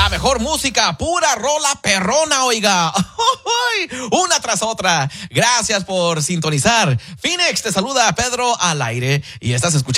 la mejor música, pura rola perrona, oiga. Una tras otra. Gracias por sintonizar. Phoenix, te saluda Pedro al aire y estás escuchando